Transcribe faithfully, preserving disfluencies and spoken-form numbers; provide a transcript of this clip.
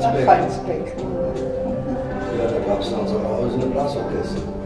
Falsbeck. Ja, da gab es in unserem Haus eine Blasorchester.